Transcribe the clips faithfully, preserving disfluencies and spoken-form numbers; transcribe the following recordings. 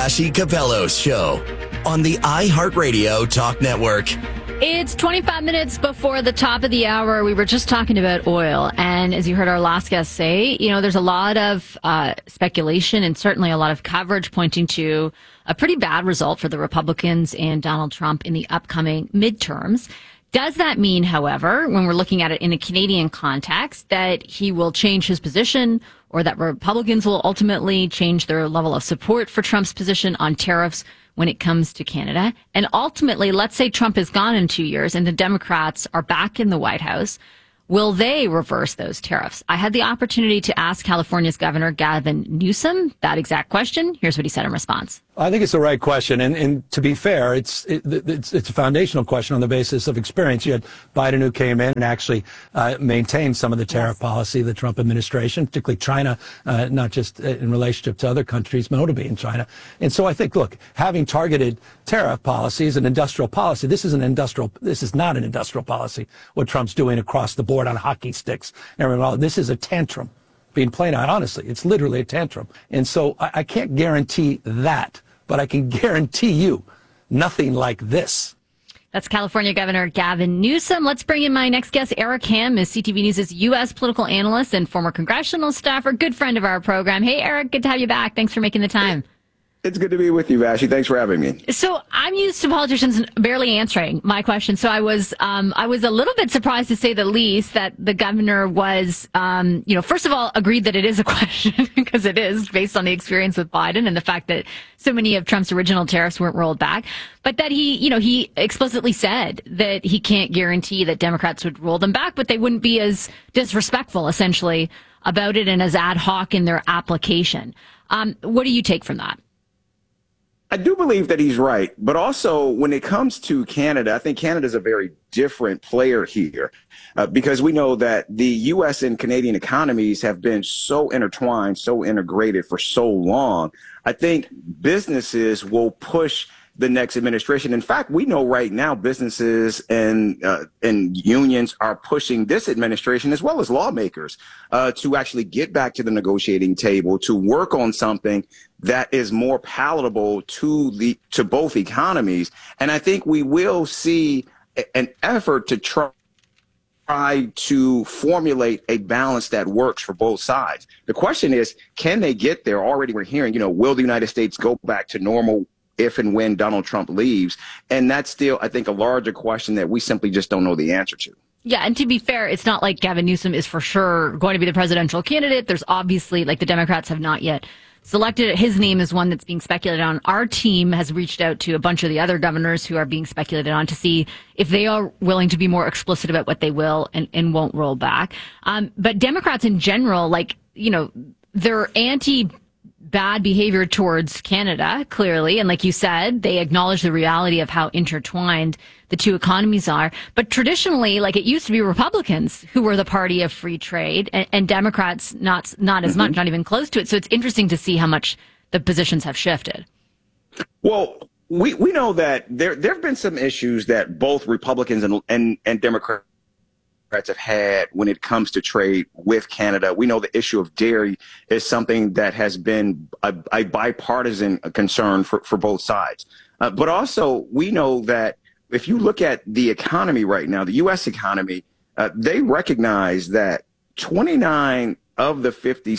Vassy Capello's show on the iHeartRadio Talk Network. It's twenty-five minutes before the top of the hour. We were just talking about oil. And as you heard our last guest say, you know, there's a lot of uh, speculation and certainly a lot of coverage pointing to a pretty bad result for the Republicans and Donald Trump in the upcoming midterms. Does that mean, however, when we're looking at it in a Canadian context, that he will change his position or that Republicans will ultimately change their level of support for Trump's position on tariffs when it comes to Canada? And ultimately, let's say Trump is gone in two years and the Democrats are back in the White House. Will they reverse those tariffs? I had the opportunity to ask California's Governor Gavin Newsom that exact question. Here's what he said in response. I think it's the right question. And, and to be fair, it's, it, it's it's a foundational question on the basis of experience. You had Biden who came in and actually uh, maintained some of the tariff yes. policy of the Trump administration, particularly China, uh, not just in relationship to other countries, notably in China. And so I think, look, having targeted tariff policies and industrial policy, this is an industrial, this is not an industrial policy, what Trump's doing across the board on hockey sticks. And this is a tantrum being played out. Honestly, it's literally a tantrum. And so I, I can't guarantee that, but I can guarantee you nothing like this. That's California Governor Gavin Newsom. Let's bring in my next guest. Eric Ham is C T V News' U S political analyst and former congressional staffer, good friend of our program. Hey, Eric, good to have you back. Thanks for making the time. It's good to be with you, Vassy. Thanks for having me. So I'm used to politicians barely answering my question. So I was, um, I was a little bit surprised, to say the least, that the governor was, um, you know, first of all, agreed that it is a question because it is based on the experience with Biden and the fact that so many of Trump's original tariffs weren't rolled back. But that he, you know, he explicitly said that he can't guarantee that Democrats would roll them back, but they wouldn't be as disrespectful, essentially, about it and as ad hoc in their application. Um, what do you take from that? I do believe that he's right, but also when it comes to Canada, I think Canada is a very different player here uh, because we know that the U S and Canadian economies have been so intertwined, so integrated for so long. I think businesses will push the next administration. In fact, we know right now businesses and uh, and unions are pushing this administration, as well as lawmakers, uh, to actually get back to the negotiating table, to work on something that is more palatable to the to both economies. And I think we will see a, an effort to try try to formulate a balance that works for both sides. The question is, can they get there? Already we're hearing, you know, will the United States go back to normal if and when Donald Trump leaves? And that's still, I think, a larger question that we simply just don't know the answer to. Yeah, and to be fair, it's not like Gavin Newsom is for sure going to be the presidential candidate. There's obviously, like, the Democrats have not yet selected it. His name is one that's being speculated on. Our team has reached out to a bunch of the other governors who are being speculated on to see if they are willing to be more explicit about what they will and, and won't roll back. Um, but Democrats in general, like, you know, they're anti bad behavior towards Canada, clearly. And like you said, they acknowledge the reality of how intertwined the two economies are. But traditionally, like, it used to be Republicans who were the party of free trade and, and Democrats not, not as mm-hmm. much, not even close to it. So it's interesting to see how much the positions have shifted. Well, we, we know that there, there have been some issues that both Republicans and, and, and Democrats have had when it comes to trade with Canada. We know the issue of dairy is something that has been a, a bipartisan concern for, for both sides. Uh, but also, we know that if you look at the economy right now, the U S economy, uh, they recognize that twenty-nine of the fifty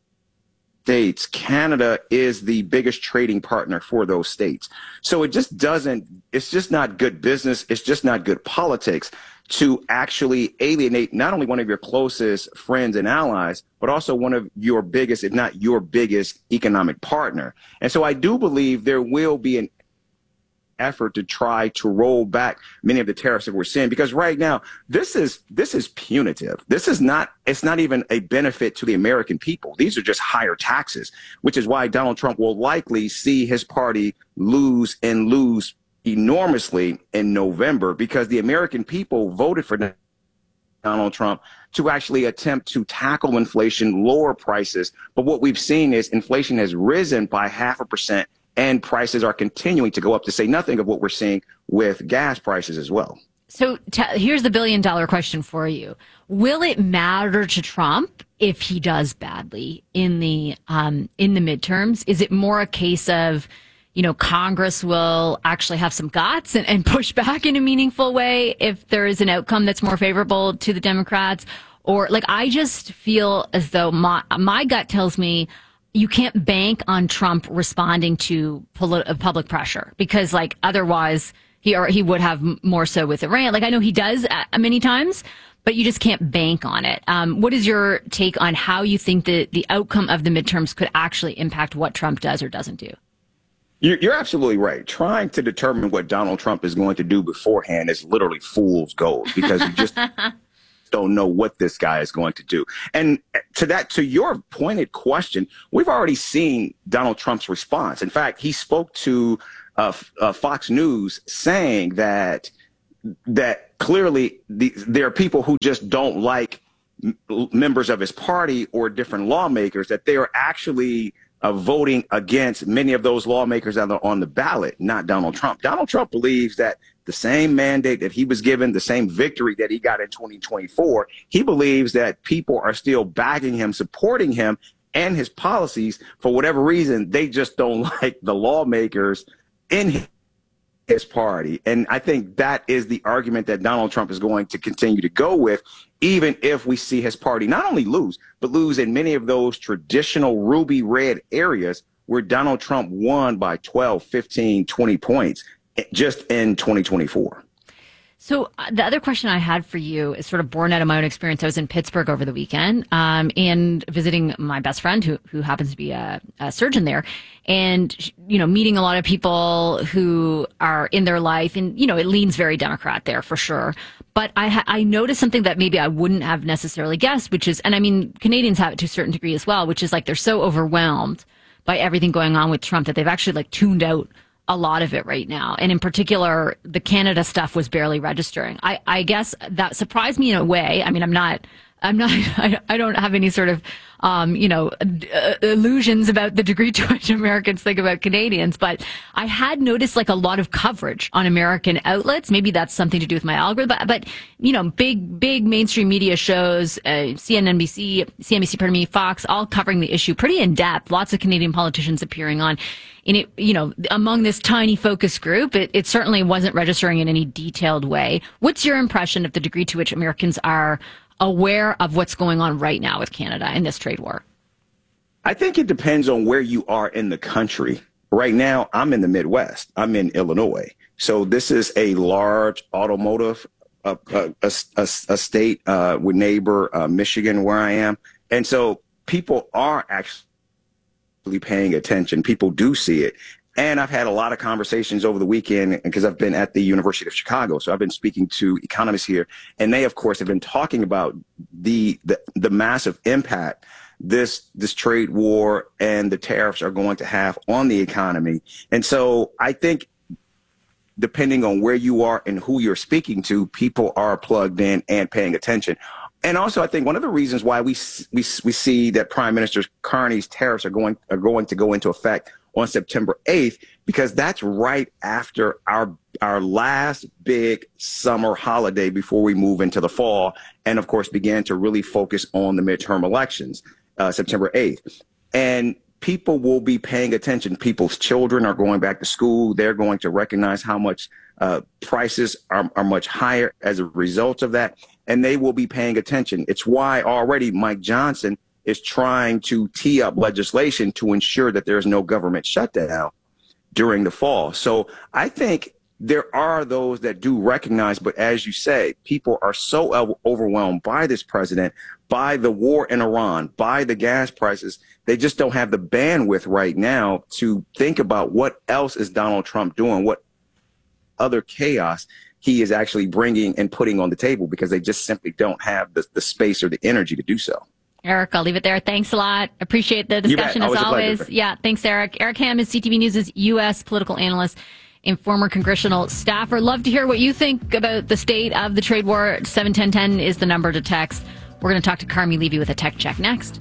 states, Canada is the biggest trading partner for those states. So it just doesn't, it's just not good business. It's just not good politics to actually alienate not only one of your closest friends and allies, but also one of your biggest, if not your biggest, economic partner. And so I do believe there will be an effort to try to roll back many of the tariffs that we're seeing, because right now this is this is punitive. This is not it's not even a benefit to the American people. These are just higher taxes, which is why Donald Trump will likely see his party lose and lose enormously in November, because the American people voted for Donald Trump to actually attempt to tackle inflation, lower prices. But what we've seen is inflation has risen by half a percent and prices are continuing to go up, to say nothing of what we're seeing with gas prices as well. So t- here's the billion dollar question for you. Will it matter to Trump if he does badly in the um, in the midterms? Is it more a case of, you know, Congress will actually have some guts and, and push back in a meaningful way if there is an outcome that's more favorable to the Democrats? Or, like, I just feel as though my, my gut tells me you can't bank on Trump responding to polit- public pressure, because, like, otherwise he or he would have more so with Iran. Like, I know he does uh, many times, but you just can't bank on it. Um, what is your take on how you think that the outcome of the midterms could actually impact what Trump does or doesn't do? You're, you're absolutely right. Trying to determine what Donald Trump is going to do beforehand is literally fool's gold, because you just don't know what this guy is going to do. And to that, to your pointed question, we've already seen Donald Trump's response. In fact, he spoke to uh, uh, Fox News saying that that clearly the, there are people who just don't like m- members of his party or different lawmakers, that they are actually uh, voting against many of those lawmakers that are on the ballot, not Donald Trump. Donald Trump believes that the same mandate that he was given, the same victory that he got in twenty twenty-four, he believes that people are still backing him, supporting him and his policies. For whatever reason, they just don't like the lawmakers in his party. And I think that is the argument that Donald Trump is going to continue to go with, even if we see his party not only lose, but lose in many of those traditional ruby red areas where Donald Trump won by twelve, fifteen, twenty points just in twenty twenty-four. So uh, the other question I had for you is sort of born out of my own experience. I was in Pittsburgh over the weekend um, and visiting my best friend who who happens to be a, a surgeon there, and, you know, meeting a lot of people who are in their life, and, you know, it leans very Democrat there for sure. But I ha- I noticed something that maybe I wouldn't have necessarily guessed, which is, and I mean, Canadians have it to a certain degree as well, which is like they're so overwhelmed by everything going on with Trump that they've actually like tuned out a lot of it right now. And in particular, the Canada stuff was barely registering. I, I guess that surprised me in a way. I mean, I'm not, I'm not, I, I don't have any sort of, um, you know, uh, illusions about the degree to which Americans think about Canadians, but I had noticed like a lot of coverage on American outlets. Maybe that's something to do with my algorithm, but, but you know, big, big mainstream media shows, uh, C N B C, C N B C, pardon me, Fox, all covering the issue pretty in depth. Lots of Canadian politicians appearing on. And it, you know, among this tiny focus group, it, it certainly wasn't registering in any detailed way. What's your impression of the degree to which Americans are aware of what's going on right now with Canada in this trade war? I think it depends on where you are in the country. Right now, I'm in the Midwest. I'm in Illinois. So this is a large automotive uh, uh, a, a, a state uh, with neighbor uh, Michigan, where I am. And so people are actually paying attention. People do see it. And I've had a lot of conversations over the weekend because I've been at the University of Chicago. So I've been speaking to economists here, and they, of course, have been talking about the the, the massive impact this this trade war and the tariffs are going to have on the economy. And so I think depending on where you are and who you're speaking to, people are plugged in and paying attention. And also, I think one of the reasons why we we we see that Prime Minister Carney's tariffs are going are going to go into effect on September eighth, because that's right after our our last big summer holiday before we move into the fall, and of course began to really focus on the midterm elections, uh, September eighth. And people will be paying attention. People's children are going back to school. They're going to recognize how much uh, prices are, are much higher as a result of that, and they will be paying attention. It's why already Mike Johnson is trying to tee up legislation to ensure that there's no government shutdown during the fall. So I think there are those that do recognize, but as you say, people are so overwhelmed by this president, by the war in Iran, by the gas prices. They just don't have the bandwidth right now to think about what else is Donald Trump doing, what other chaos he is actually bringing and putting on the table, because they just simply don't have the, the space or the energy to do so. Eric, I'll leave it there. Thanks a lot. Appreciate the discussion as always. Yeah, thanks, Eric. Eric Ham is C T V News' U S political analyst and former congressional staffer. Love to hear what you think about the state of the trade war. seven ten ten is the number to text. We're going to talk to Carmi Levy with a tech check next.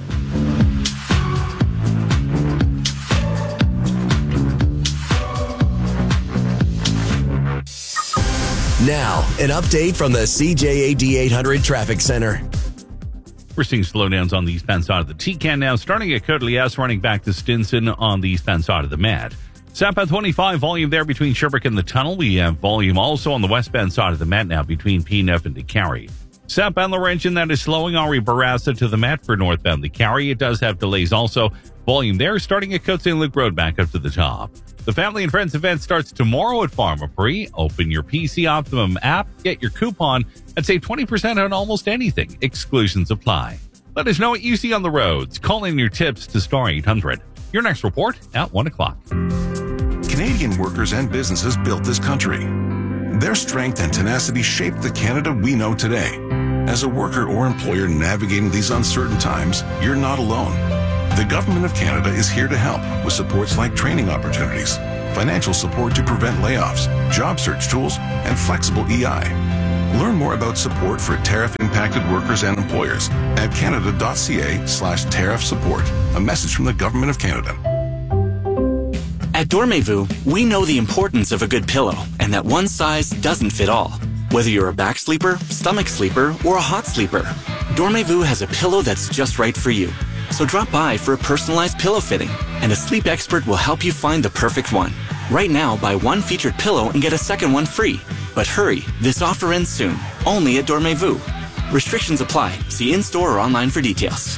Now, an update from the C J A D eight hundred Traffic Center. We're seeing slowdowns on the eastbound side of the T C A N now, starting at Côte-Liesse, running back to Stinson on the eastbound side of the Mad. Southbound twenty-five, volume there between Sherbrooke and the tunnel. We have volume also on the westbound side of the Met now between P N F and DeCarry. Southbound Laurentian, that is slowing Henri Bourassa to the Met for northbound DeCarry. It does have delays also. Volume there starting at Côte Saint Luc Road back up to the top. The Family and Friends event starts tomorrow at Pharmaprix. Open your P C Optimum app, get your coupon, and save twenty percent on almost anything. Exclusions apply. Let us know what you see on the roads. Call in your tips to star eight hundred. Your next report at one o'clock. Canadian workers and businesses built this country. Their strength and tenacity shaped the Canada we know today. As a worker or employer navigating these uncertain times, you're not alone. The Government of Canada is here to help with supports like training opportunities, financial support to prevent layoffs, job search tools, and flexible E I. Learn more about support for tariff-impacted workers and employers at canada.ca slash tariff support. A message from the Government of Canada. At Dormez-vous, we know the importance of a good pillow and that one size doesn't fit all. Whether you're a back sleeper, stomach sleeper, or a hot sleeper, Dormez-vous has a pillow that's just right for you. So drop by for a personalized pillow fitting, and a sleep expert will help you find the perfect one. Right now, buy one featured pillow and get a second one free. But hurry, this offer ends soon, only at Dormez-vous. Restrictions apply. See in-store or online for details.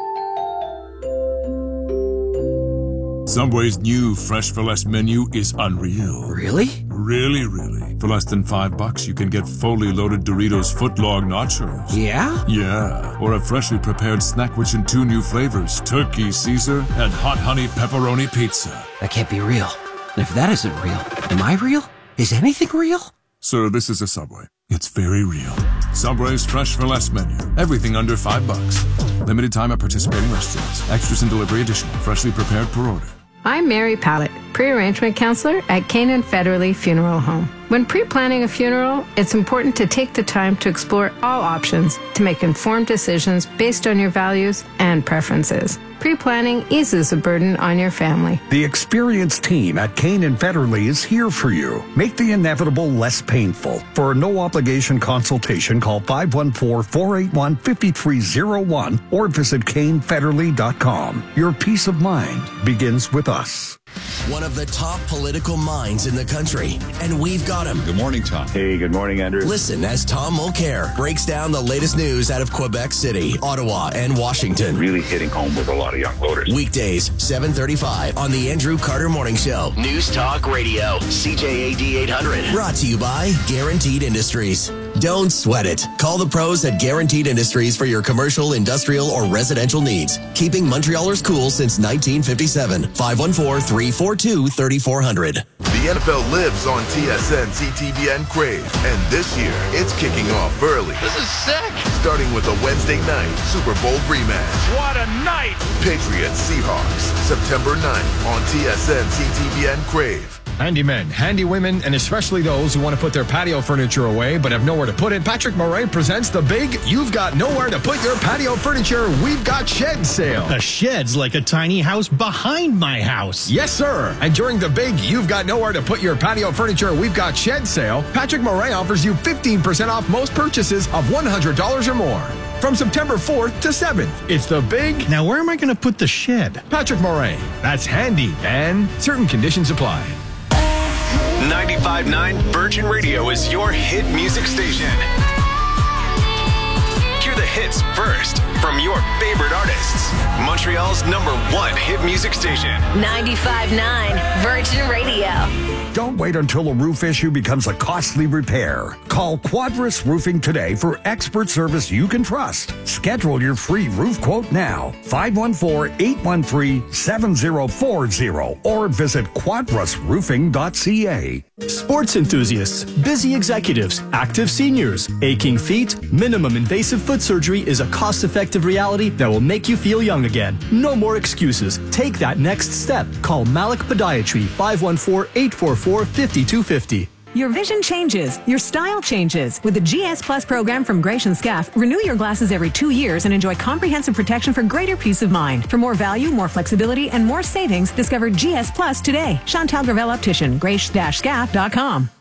Subway's new Fresh for Less menu is unreal. Really? Really, really. For less than five bucks, you can get fully loaded Doritos footlong nachos. Yeah? Yeah. Or a freshly prepared snack which in two new flavors, Turkey Caesar and Hot Honey Pepperoni Pizza. That can't be real. And if that isn't real, am I real? Is anything real? Sir, this is a Subway. It's very real. Subway's Fresh for Less menu. Everything under five bucks. Limited time at participating restaurants. Extras and delivery additional. Freshly prepared per order. I'm Mary Pallett, pre-arrangement counselor at Canaan Federally Funeral Home. When pre-planning a funeral, it's important to take the time to explore all options to make informed decisions based on your values and preferences. Pre-planning eases the burden on your family. The experienced team at Canaan Federally is here for you. Make the inevitable less painful. For a no-obligation consultation, call five one four, four eight one, five three zero one or visit Kane Federally dot com. Your peace of mind begins with us. One of the top political minds in the country, and we've got him. Good morning, Tom. Hey, good morning, Andrew. Listen as Tom Mulcair breaks down the latest news out of Quebec City, Ottawa, and Washington. Really hitting home with a lot of young voters. Weekdays, seven thirty-five on the Andrew Carter Morning Show. News Talk Radio, C J A D eight hundred. Brought to you by Guaranteed Industries. Don't sweat it. Call the pros at Guaranteed Industries for your commercial, industrial, or residential needs. Keeping Montrealers cool since nineteen fifty-seven. five one four, three four two, three four zero zero. The N F L lives on T S N, C T V N Crave, and this year it's kicking off early. This is sick! Starting with a Wednesday night Super Bowl rematch. What a night! Patriots Seahawks, September ninth on T S N, C T V N Crave. Handy men, handy women, and especially those who want to put their patio furniture away but have nowhere to put it, Patrick Moray presents the big You've Got Nowhere to Put Your Patio Furniture We've Got Shed sale. A shed's like a tiny house behind my house. Yes, sir. And during the big You've Got Nowhere to Put Your Patio Furniture We've Got Shed sale, Patrick Moray offers you fifteen percent off most purchases of one hundred dollars or more. From September fourth to seventh, it's the big... Now, where am I going to put the shed? Patrick Moray. That's handy, and certain conditions apply. ninety-five point nine Virgin Radio is your hit music station. Hear the hits first from your favorite artists. Montreal's number one hit music station. ninety-five point nine Virgin Radio. Don't wait until a roof issue becomes a costly repair. Call Quadris Roofing today for expert service you can trust. Schedule your free roof quote now. five one four, eight one three, seven zero four zero or visit quadris roofing dot c a. Sports enthusiasts, busy executives, active seniors, aching feet, minimum invasive foot surgery is a cost-effective reality that will make you feel young again. No more excuses. Take that next step. Call Malik Podiatry, five one four, eight four four, five two five zero. Your vision changes. Your style changes. With the G S Plus program from Gratian Scaff, renew your glasses every two years and enjoy comprehensive protection for greater peace of mind. For more value, more flexibility, and more savings, discover G S Plus today. Chantal Gravel Optician, grace dash scaff dot com.